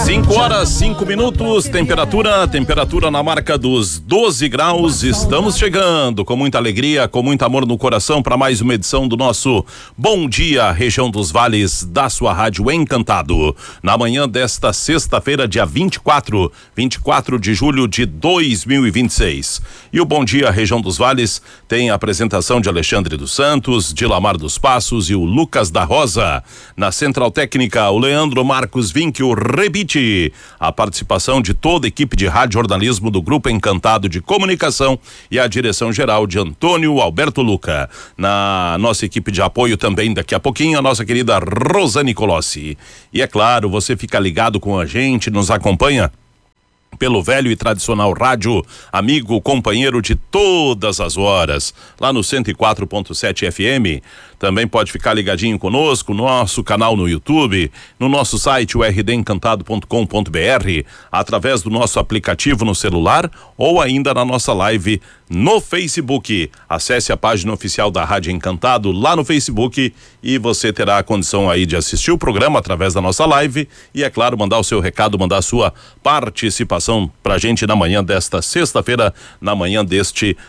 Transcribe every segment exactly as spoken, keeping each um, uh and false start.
cinco horas, cinco minutos, temperatura, temperatura na marca dos doze graus. Estamos chegando com muita alegria, com muito amor no coração para mais uma edição do nosso Bom Dia, região dos vales, da sua rádio Encantado. Na manhã desta sexta-feira, dia vinte e quatro, vinte e quatro de julho de dois mil e vinte e seis. E o Bom Dia, região dos vales, tem a apresentação de Alexandre dos Santos, de Lamar dos Passos e o Lucas da Rosa. Na central técnica, o Leandro Marcos Vinck, o Rebite. A participação de toda a equipe de rádio jornalismo do Grupo Encantado de Comunicação e a direção geral de Antônio Alberto Luca. Na nossa equipe de apoio também, daqui a pouquinho, a nossa querida Rosane Colossi. E é claro, você fica ligado com a gente, nos acompanha pelo velho e tradicional rádio, amigo, companheiro de todas as horas, lá no cento e quatro ponto sete F M. Também pode ficar ligadinho conosco no nosso canal no YouTube, no nosso site, o r d encantado ponto com ponto b r, através do nosso aplicativo no celular ou ainda na nossa live no Facebook. Acesse a página oficial da Rádio Encantado lá no Facebook e você terá a condição aí de assistir o programa através da nossa live e, é claro, mandar o seu recado, mandar a sua participação pra gente na manhã desta sexta-feira, na manhã deste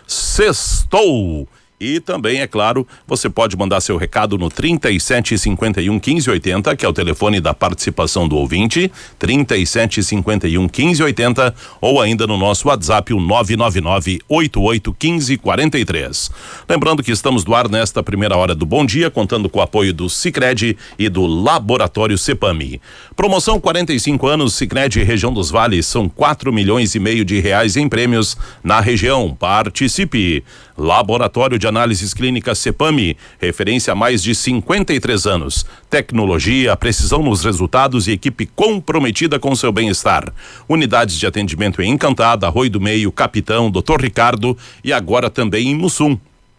sextou. E também, é claro, você pode mandar seu recado no trinta e sete, cinquenta e um, quinze, oitenta, que é o telefone da participação do ouvinte, trinta e sete, cinquenta e um, quinze, oitenta, ou ainda no nosso WhatsApp, o nove nove nove, oito oito um cinco, quatro três. Lembrando que estamos no ar nesta primeira hora do Bom Dia, contando com o apoio do Sicredi e do Laboratório Cepami. Promoção quarenta e cinco anos, Sicredi Região dos Vales, são quatro milhões e meio de reais em prêmios na região. Participe! Laboratório de Análises Clínicas Cepami, referência há mais de cinquenta e três anos. Tecnologia, precisão nos resultados e equipe comprometida com seu bem-estar. Unidades de atendimento em Encantada, Arroio do Meio, Capitão, doutor Ricardo e agora também em Mussum.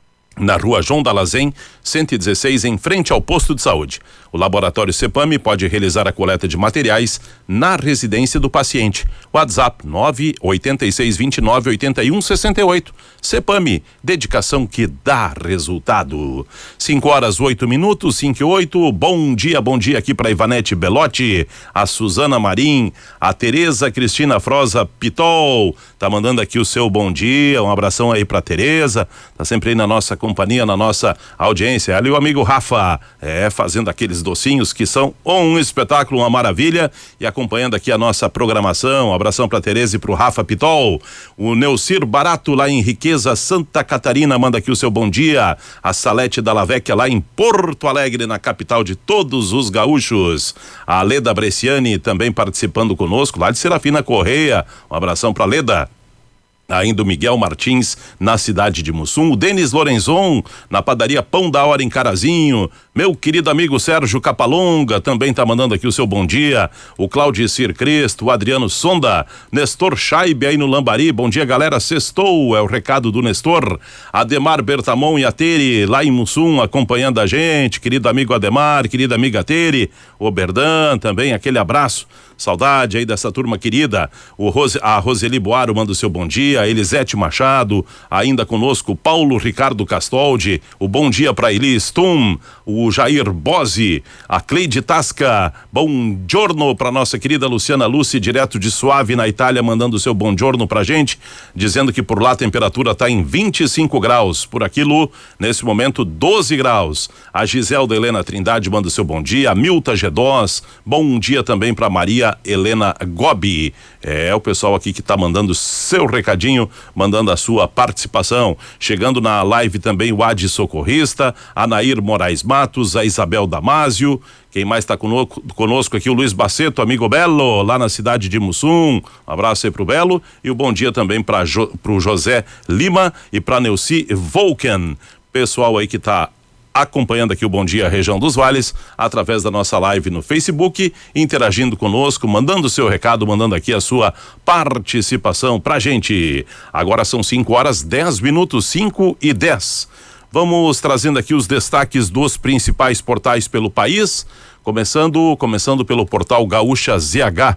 Na rua João Dalazen, cento e dezesseis, em frente ao posto de saúde. O Laboratório Cepami pode realizar a coleta de materiais na residência do paciente. WhatsApp nove oito seis, dois nove, oito um seis oito. Cepami, dedicação que dá resultado. cinco horas, oito minutos, cinco e oito. Bom dia, bom dia aqui para Ivanete Belotti, a Suzana Marim, a Tereza Cristina Froza Pitol. Tá mandando aqui o seu bom dia, um abração aí pra Tereza. Tá sempre aí na nossa companhia, na nossa audiência. Ali o amigo Rafa, é, fazendo aqueles docinhos que são um espetáculo, uma maravilha, e acompanhando aqui a nossa programação. Um abração pra Tereza e pro Rafa Pitol. O Neucir Barato lá em Riqueza, Santa Catarina, manda aqui o seu bom dia. A Salete da Lavecchia lá em Porto Alegre, na capital de todos os gaúchos. A Leda Bresciani também participando conosco, lá de Serafina Correia. Um abração pra Leda. Ainda o Miguel Martins, na cidade de Mussum. O Denis Lorenzon, na padaria Pão da Hora em Carazinho. Meu querido amigo Sérgio Capalonga, também tá mandando aqui o seu bom dia. O Claudicir Cristo, o Adriano Sonda, Nestor Scheibe aí no Lambari. Bom dia, galera, sextou, é o recado do Nestor. Ademar Bertamon e a Tere, lá em Mussum, acompanhando a gente. Querido amigo Ademar, querida amiga Tere. O Berdan também, aquele abraço. Saudade aí dessa turma querida. O Rose, a Roseli Boaro manda o seu bom dia. A Elisete Machado, ainda conosco Paulo Ricardo Castoldi. O bom dia para Elis Tum, o Jair Bose, a Cleide Tasca. Bom giorno para nossa querida Luciana Luci, direto de Suave na Itália, mandando o seu bom giorno pra gente, dizendo que por lá a temperatura tá em vinte e cinco graus. Por aqui, Lu, nesse momento doze graus. A Giselda Helena Trindade manda o seu bom dia. A Milta Gedós, bom dia também para Maria Helena Gobi. É o pessoal aqui que tá mandando seu recadinho, mandando a sua participação. Chegando na live também o Adi Socorrista, a Nair Moraes Matos, a Isabel Damásio. Quem mais está conosco, conosco aqui, o Luiz Baceto, amigo Belo, lá na cidade de Mussum. Um abraço aí pro Belo e o bom dia também para jo, pro José Lima e para Neuci Volken. Pessoal aí que tá acompanhando aqui o Bom Dia Região dos Vales, através da nossa live no Facebook, interagindo conosco, mandando o seu recado, mandando aqui a sua participação pra gente. Agora são cinco horas, dez minutos, cinco e dez. Vamos trazendo aqui os destaques dos principais portais pelo país, começando, começando pelo portal Gaúcha Z H.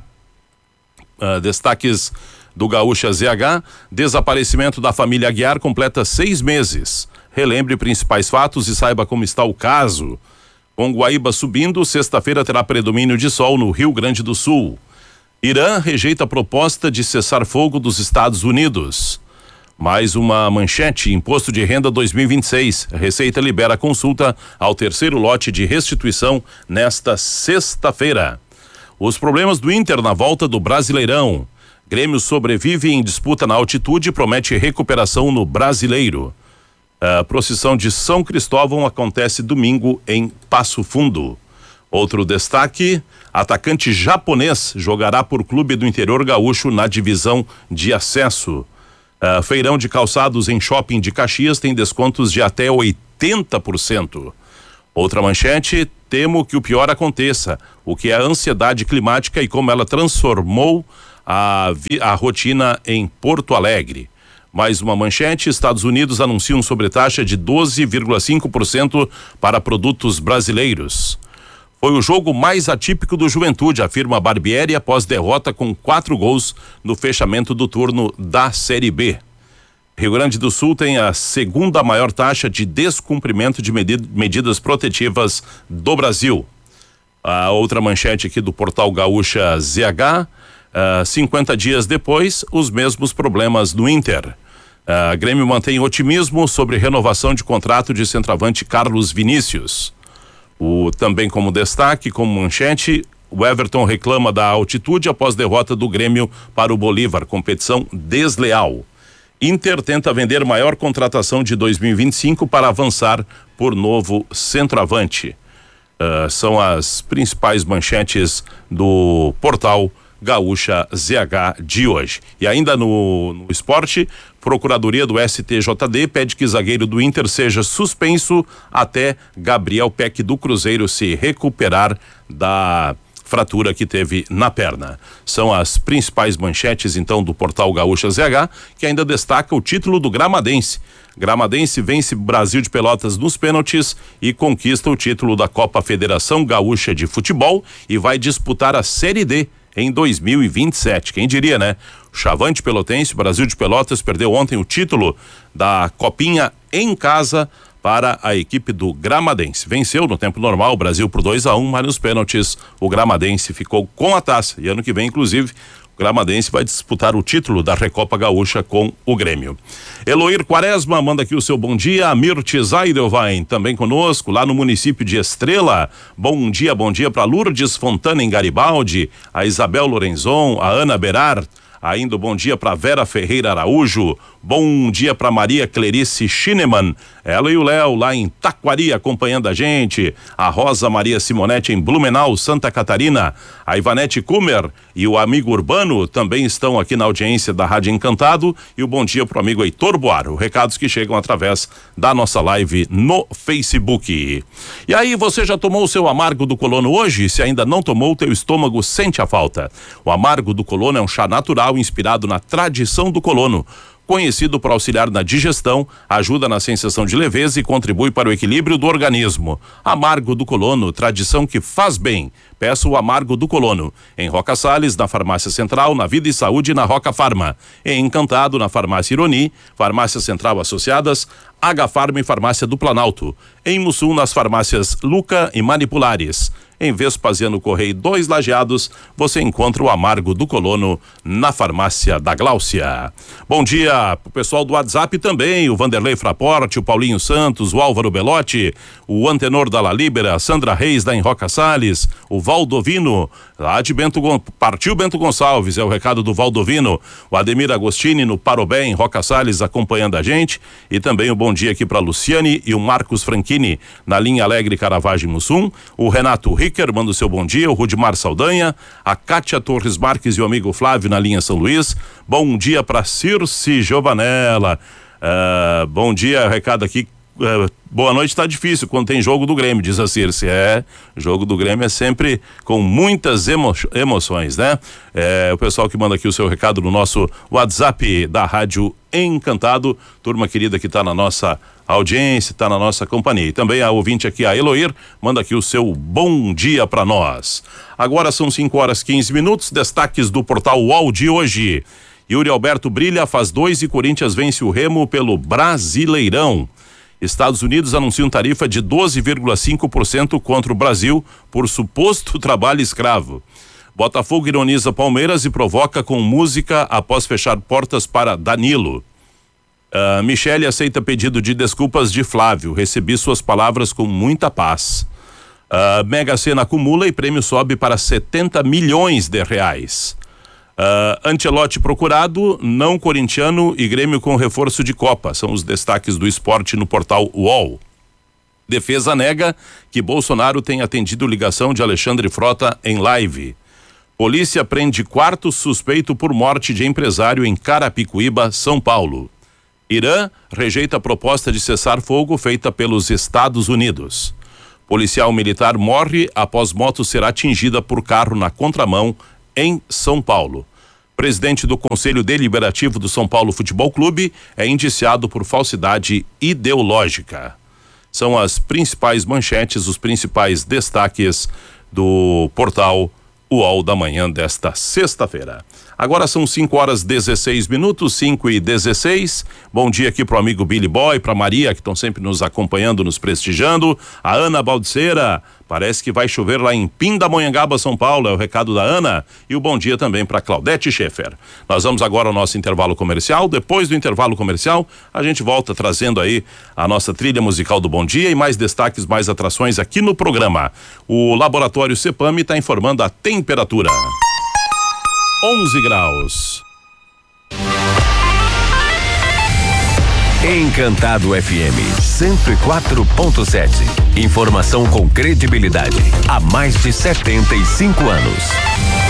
Uh, destaques do Gaúcha Z H: desaparecimento da família Aguiar completa seis meses. Relembre principais fatos e saiba como está o caso. Com Guaíba subindo, sexta-feira terá predomínio de sol no Rio Grande do Sul. Irã rejeita a proposta de cessar fogo dos Estados Unidos. Mais uma manchete, imposto de renda dois mil e vinte e seis. A Receita libera consulta ao terceiro lote de restituição nesta sexta-feira. Os problemas do Inter na volta do Brasileirão. Grêmio sobrevive em disputa na altitude e promete recuperação no Brasileiro. A procissão de São Cristóvão acontece domingo em Passo Fundo. Outro destaque, atacante japonês jogará por clube do interior gaúcho na divisão de acesso. Uh, feirão de calçados em shopping de Caxias tem descontos de até oitenta por cento. Outra manchete, temo que o pior aconteça, o que é a ansiedade climática e como ela transformou a, a rotina em Porto Alegre. Mais uma manchete, Estados Unidos anunciam sobretaxa de doze vírgula cinco por cento para produtos brasileiros. Foi o jogo mais atípico do Juventude, afirma Barbieri após derrota com quatro gols no fechamento do turno da Série B. Rio Grande do Sul tem a segunda maior taxa de descumprimento de medid- medidas protetivas do Brasil. A outra manchete aqui do portal Gaúcha Z H, uh, cinquenta dias depois, os mesmos problemas no Inter. A uh, Grêmio mantém otimismo sobre renovação de contrato de centroavante Carlos Vinícius. O, também como destaque, como manchete, o Everton reclama da altitude após derrota do Grêmio para o Bolívar, competição desleal. Inter tenta vender maior contratação de dois mil e vinte e cinco para avançar por novo centroavante. Uh, são as principais manchetes do portal Gaúcha Z H de hoje. E ainda no, no esporte, Procuradoria do S T J D pede que zagueiro do Inter seja suspenso até Gabriel Peck do Cruzeiro se recuperar da fratura que teve na perna. São as principais manchetes então do portal Gaúcha Z H, que ainda destaca o título do Gramadense. Gramadense vence Brasil de Pelotas nos pênaltis e conquista o título da Copa Federação Gaúcha de Futebol e vai disputar a Série D em dois mil e vinte e sete. Quem diria, né? O Chavante Pelotense, Brasil de Pelotas, perdeu ontem o título da Copinha em casa para a equipe do Gramadense. Venceu no tempo normal o Brasil por dois a um, mas nos pênaltis o Gramadense ficou com a taça. E ano que vem, inclusive, o Gramadense vai disputar o título da Recopa Gaúcha com o Grêmio. Eloir Quaresma manda aqui o seu bom dia. A Mirte Zaidelwein também conosco, lá no município de Estrela. Bom dia, bom dia para Lourdes Fontana em Garibaldi, a Isabel Lorenzon, a Ana Berar. Ainda bom dia para Vera Ferreira Araújo, bom dia para Maria Clerice Schinemann, ela e o Léo lá em Taquari acompanhando a gente, a Rosa Maria Simonetti em Blumenau, Santa Catarina, a Ivanete Kummer e o amigo Urbano também estão aqui na audiência da Rádio Encantado, e o bom dia pro amigo Heitor Boaro, recados que chegam através da nossa live no Facebook. E aí, você já tomou o seu amargo do colono hoje? Se ainda não tomou, teu estômago sente a falta. O amargo do colono é um chá natural inspirado na tradição do colono. Conhecido por auxiliar na digestão, ajuda na sensação de leveza e contribui para o equilíbrio do organismo. Amargo do Colono, tradição que faz bem. Peça o Amargo do Colono. Em Roca Salles, na Farmácia Central, na Vida e Saúde, na Roca Farma. Em Encantado, na Farmácia Ironi, Farmácia Central Associadas, H-Farma e Farmácia do Planalto. Em Mussum, nas farmácias Luca e Manipulares. Em Vespasiano Correia dois Lajeados, você encontra o Amargo do Colono na Farmácia da Gláucia. Bom dia pro pessoal do WhatsApp também, o Vanderlei Fraporte, o Paulinho Santos, o Álvaro Belotti, o Antenor da La Libera, a Sandra Reis da Roca Salles, o Valdovino, lá de Bento Gon... partiu Bento Gonçalves, é o recado do Valdovino, o Ademir Agostini no Parobé em Roca Salles acompanhando a gente, e também o bom dia aqui para Luciane e o Marcos Franchini na linha Alegre Caravaggio Mussum, o Renato Rick manda o seu bom dia, o Rudimar Saldanha, a Kátia Torres Marques e o amigo Flávio na linha São Luís. Bom dia para Circe Giovanella. Uh, bom dia, recado aqui. Uh, boa noite, tá difícil quando tem jogo do Grêmio, diz a Circe. É, jogo do Grêmio é sempre com muitas emo emoções, né? É, o pessoal que manda aqui o seu recado no nosso WhatsApp da Rádio Encantado, turma querida que tá na nossa audiência, tá na nossa companhia. E também a ouvinte aqui, a Eloir, manda aqui o seu bom dia para nós. Agora são cinco horas quinze minutos, destaques do portal U O L de hoje. Yuri Alberto brilha, faz dois e Corinthians vence o Remo pelo Brasileirão. Estados Unidos anunciam tarifa de doze vírgula cinco por cento contra o Brasil por suposto trabalho escravo. Botafogo ironiza Palmeiras e provoca com música após fechar portas para Danilo. Uh, Michele aceita pedido de desculpas de Flávio. Recebi suas palavras com muita paz. Uh, Mega Sena acumula e prêmio sobe para setenta milhões de reais. Uh, Ancelotti procurado, não corintiano e Grêmio com reforço de Copa. São os destaques do esporte no portal U O L. Defesa nega que Bolsonaro tem atendido ligação de Alexandre Frota em live. Polícia prende quarto suspeito por morte de empresário em Carapicuíba, São Paulo. Irã rejeita a proposta de cessar fogo feita pelos Estados Unidos. Policial militar morre após moto ser atingida por carro na contramão em São Paulo. Presidente do Conselho Deliberativo do São Paulo Futebol Clube é indiciado por falsidade ideológica. São as principais manchetes, os principais destaques do portal U O L da manhã desta sexta-feira. Agora são cinco horas dezesseis minutos, cinco e dezesseis. Bom dia aqui pro amigo Billy Boy, pra Maria, que estão sempre nos acompanhando, nos prestigiando. A Ana Baldiceira, parece que vai chover lá em Pindamonhangaba, São Paulo, é o recado da Ana. E o bom dia também para Claudete Schaefer. Nós vamos agora ao nosso intervalo comercial. Depois do intervalo comercial, a gente volta trazendo aí a nossa trilha musical do Bom Dia e mais destaques, mais atrações aqui no programa. O Laboratório Cepame está informando a temperatura. onze graus. Encantado F M cento e quatro ponto sete. Informação com credibilidade há mais de setenta e cinco anos.